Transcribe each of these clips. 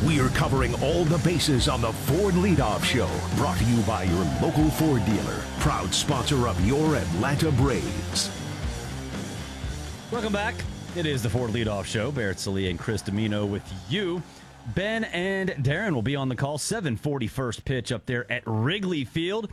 We are covering all the bases on the Ford Leadoff Show, brought to you by your local Ford dealer, proud sponsor of your Atlanta Braves. Welcome back. It is the Ford Leadoff Show. Barrett Sallee and Chris Domino with you. Ben and Darren will be on the call. 7:40 first pitch up there at Wrigley Field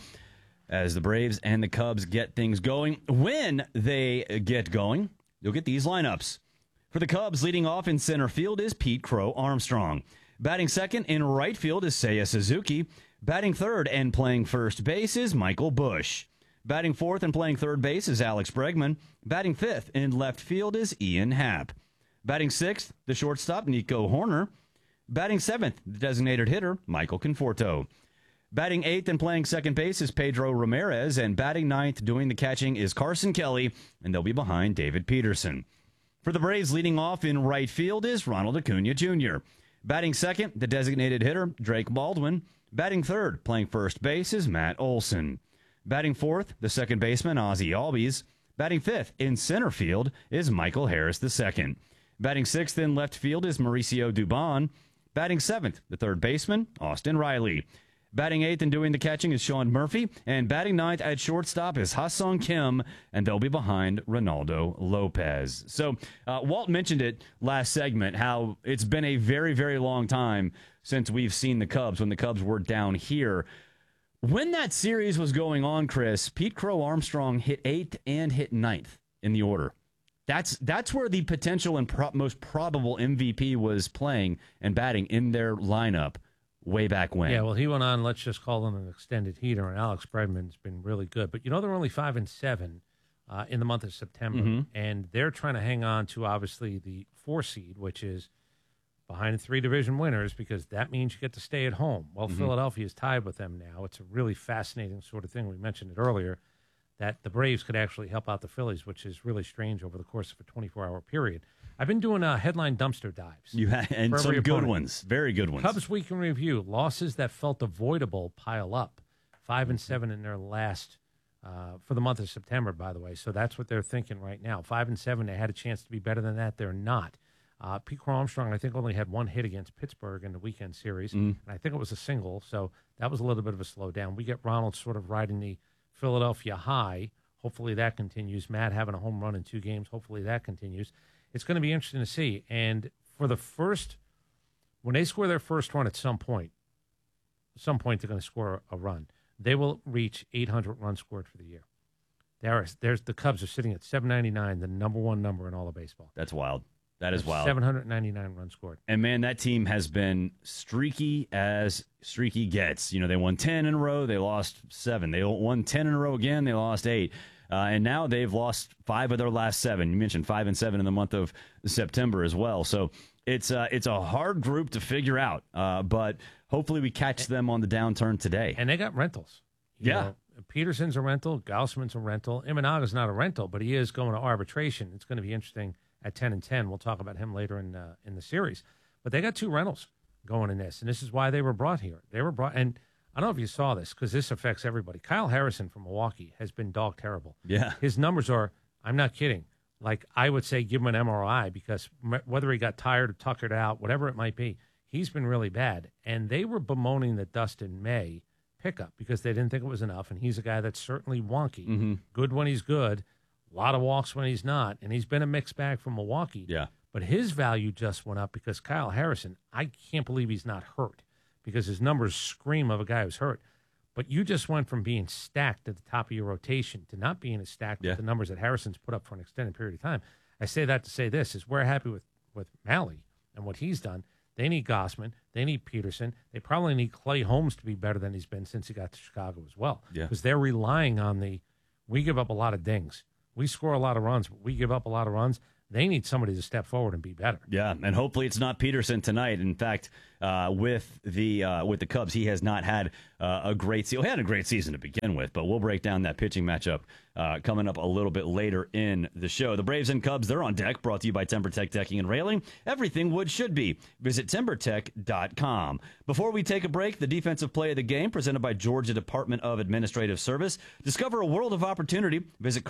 as the Braves and the Cubs get things going. When they get going, you'll get these lineups. For the Cubs, leading off in center field is Pete Crow Armstrong. Batting second in right field is Seiya Suzuki. Batting third and playing first base is Michael Busch. Batting fourth and playing third base is Alex Bregman. Batting fifth in left field is Ian Happ. Batting sixth, the shortstop, Nico Horner. Batting seventh, the designated hitter, Michael Conforto. Batting eighth and playing second base is Pedro Ramirez. And batting ninth, doing the catching, is Carson Kelly. And they'll be behind David Peterson. For the Braves, leading off in right field is Ronald Acuna Jr. Batting second, the designated hitter, Drake Baldwin. Batting third, playing first base, is Matt Olson. Batting fourth, the second baseman, Ozzie Albies. Batting fifth in center field is Michael Harris II. Batting sixth in left field is Mauricio Dubon. Batting seventh, the third baseman, Austin Riley. Batting eighth and doing the catching is Sean Murphy. And batting ninth at shortstop is Ha-Seong Kim, and they'll be behind Ronaldo Lopez. So Walt mentioned it last segment, how it's been a very, very long time since we've seen the Cubs, when the Cubs were down here. When that series was going on, Chris, Pete Crow Armstrong hit eighth and hit ninth in the order. That's where the potential and most probable MVP was playing and batting in their lineup way back when. Yeah, well, he went on, let's just call him an extended heater, and Alex Bregman's been really good. But, they're only 5-7 in the month of September, and they're trying to hang on to, obviously, the 4 seed, which is behind 3 division winners, because that means you get to stay at home. Well, Philadelphia is tied with them now. It's a really fascinating sort of thing. We mentioned it earlier, that the Braves could actually help out the Phillies, which is really strange over the course of a 24-hour period. I've been doing headline dumpster dives. You have, and some good ones, very good ones. Cubs Week in Review, losses that felt avoidable pile up. 5-7 in their last, for the month of September, by the way. So that's what they're thinking right now. 5-7, they had a chance to be better than that. They're not. Pete Crow Armstrong, I think, only had 1 hit against Pittsburgh in the weekend series, and I think it was a single, so that was a little bit of a slowdown. We get Ronald sort of riding the Philadelphia high. Hopefully that continues. Matt having a home run in 2 games. Hopefully that continues. It's going to be interesting to see. And for the first, when they score their first run at some point they're going to score a run. They will reach 800 runs scored for the year. There's the Cubs are sitting at 799, the number 1 number in all of baseball. That's wild. That is wild. 799 runs scored. And, man, that team has been streaky as streaky gets. They won 10 in a row. They lost 7. They won 10 in a row again. They lost 8. And now they've lost 5 of their last 7. You mentioned 5-7 in the month of September as well. So it's a hard group to figure out. But hopefully we catch them on the downturn today. And they got rentals. You know, Peterson's a rental. Gausman's a rental. Imanaga's not a rental, but he is going to arbitration. It's going to be interesting at 10-10. We'll talk about him later in the series. But they got 2 rentals going in this, and this is why they were brought here. They were brought, and I don't know if you saw this, because this affects everybody. Kyle Harrison from Milwaukee has been dog terrible. Yeah. His numbers are, I'm not kidding, like I would say give him an MRI, because whether he got tired or tuckered out, whatever it might be, he's been really bad. And they were bemoaning the Dustin May pickup because they didn't think it was enough, and he's a guy that's certainly wonky. Good when he's good, a lot of walks when he's not, and he's been a mixed bag from Milwaukee. Yeah. But his value just went up because Kyle Harrison, I can't believe he's not hurt, because his numbers scream of a guy who's hurt. But you just went from being stacked at the top of your rotation to not being as stacked with the numbers that Harrison's put up for an extended period of time. I say that to say this, is we're happy with Malley and what he's done. They need Gausman. They need Peterson. They probably need Clay Holmes to be better than he's been since he got to Chicago as well. Because they're relying on we give up a lot of dings. We score a lot of runs, but we give up a lot of runs. They need somebody to step forward and be better. Yeah, and hopefully it's not Peterson tonight. In fact, with the Cubs, he has not had a great season. He had a great season to begin with, but we'll break down that pitching matchup coming up a little bit later in the show. The Braves and Cubs, they're on deck, brought to you by TimberTech Decking and Railing. Everything wood should be. Visit TimberTech.com. Before we take a break, the defensive play of the game presented by Georgia Department of Administrative Service. Discover a world of opportunity. Visit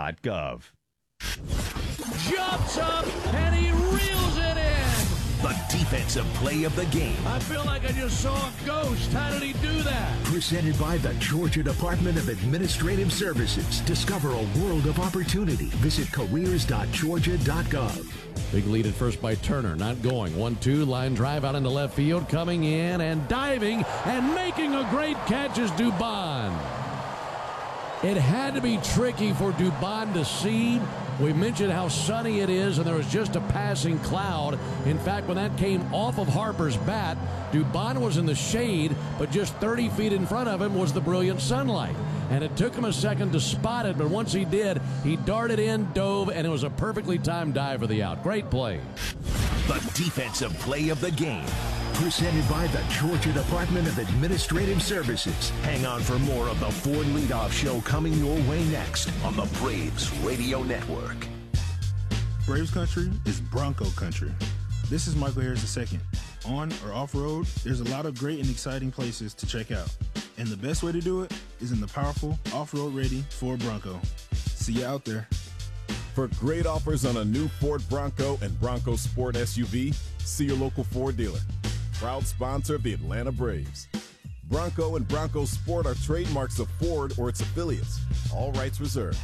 careers.georgia.gov. Jumps up and he reels it in. The defensive play of the game. I feel like I just saw a ghost. How did he do that? Presented by the Georgia Department of Administrative Services. Discover a world of opportunity. Visit careers.georgia.gov. Big lead at first by Turner, not going. 1-2, line drive out into left field, coming in and diving and making a great catch is Dubon. It had to be tricky for Dubon to see. We mentioned how sunny it is, and there was just a passing cloud. In fact, when that came off of Harper's bat, Dubon was in the shade, but just 30 feet in front of him was the brilliant sunlight. And it took him a second to spot it, but once he did, he darted in, dove, and it was a perfectly timed dive for the out. Great play. The defensive play of the game. Presented by the Georgia Department of Administrative Services. Hang on for more of the Ford Leadoff Show coming your way next on the Braves Radio Network. Braves country is Bronco country. This is Michael Harris II. On or off-road, there's a lot of great and exciting places to check out. And the best way to do it is in the powerful, off-road ready Ford Bronco. See you out there. For great offers on a new Ford Bronco and Bronco Sport SUV, see your local Ford dealer. Proud sponsor of the Atlanta Braves. Bronco and Bronco Sport are trademarks of Ford or its affiliates. All rights reserved.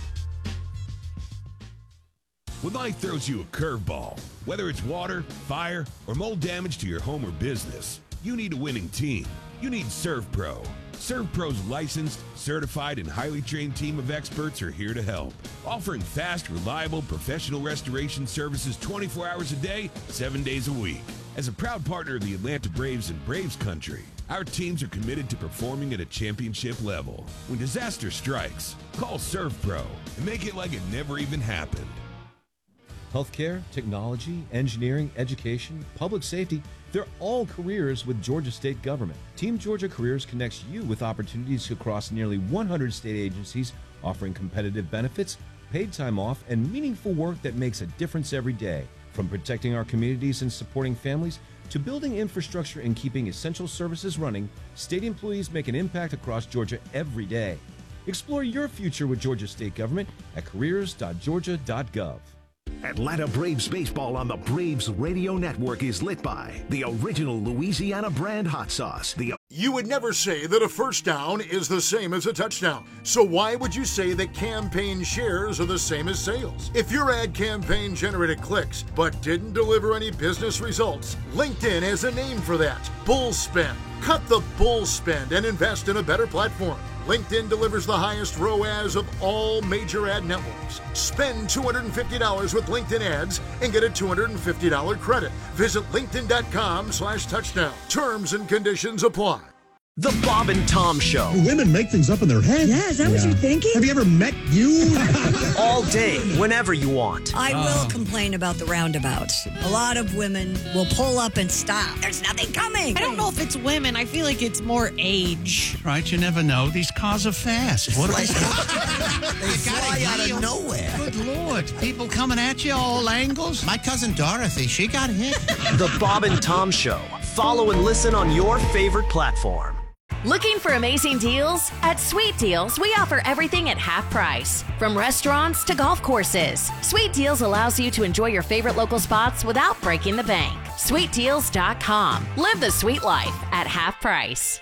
When life throws you a curveball, whether it's water, fire, or mold damage to your home or business, you need a winning team. You need ServPro. ServPro's licensed, certified, and highly trained team of experts are here to help, offering fast, reliable, professional restoration services 24 hours a day, 7 days a week. As a proud partner of the Atlanta Braves and Braves country, our teams are committed to performing at a championship level. When disaster strikes, call ServPro and make it like it never even happened. Healthcare, technology, engineering, education, public safety, they're all careers with Georgia State Government. Team Georgia Careers connects you with opportunities across nearly 100 state agencies, offering competitive benefits, paid time off, and meaningful work that makes a difference every day. From protecting our communities and supporting families to building infrastructure and keeping essential services running, state employees make an impact across Georgia every day. Explore your future with Georgia State Government at careers.georgia.gov. Atlanta Braves baseball on the Braves Radio Network is lit by the original Louisiana brand hot sauce. You would never say that a first down is the same as a touchdown. So why would you say that campaign shares are the same as sales? If your ad campaign generated clicks but didn't deliver any business results, LinkedIn has a name for that. Bull spend. Cut the bull spend and invest in a better platform. LinkedIn delivers the highest ROAS of all major ad networks. Spend $250 with LinkedIn ads and get a $250 credit. Visit linkedin.com/touchdown. Terms and conditions apply. The Bob and Tom Show. Do women make things up in their head? Yeah, is that what you're thinking? Have you ever met you? All day, whenever you want. I will complain about the roundabouts. A lot of women will pull up and stop. There's nothing coming. I don't know if it's women. I feel like it's more age. Right, you never know. These cars are fast. What are they? They fly out of nowhere. Good Lord. People coming at you all angles. My cousin Dorothy, she got hit. The Bob and Tom Show. Follow and listen on your favorite platform. Looking for amazing deals? At Sweet Deals, we offer everything at half price. From restaurants to golf courses, Sweet Deals allows you to enjoy your favorite local spots without breaking the bank. SweetDeals.com. Live the sweet life at half price.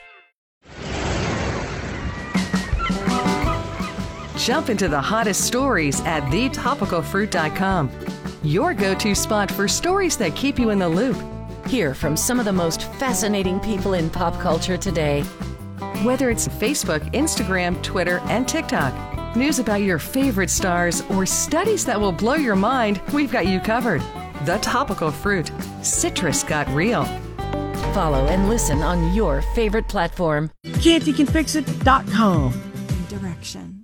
Jump into the hottest stories at thetopicalfruit.com. Your go-to spot for stories that keep you in the loop. Hear from some of the most fascinating people in pop culture today. Whether it's Facebook, Instagram, Twitter, and TikTok, news about your favorite stars, or studies that will blow your mind, we've got you covered. The Topical Fruit. Citrus got real. Follow and listen on your favorite platform. KidTheCanFixIt.com. Direction.